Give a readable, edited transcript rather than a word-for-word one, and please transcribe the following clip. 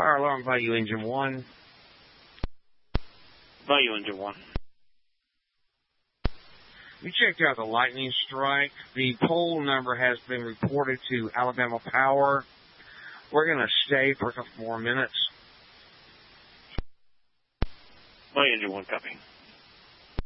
Fire alarm, value engine 1. Value engine 1. We checked out the lightning strike. The pole number has been reported to Alabama Power. We're going to stay for a couple more minutes. Value engine 1, copy.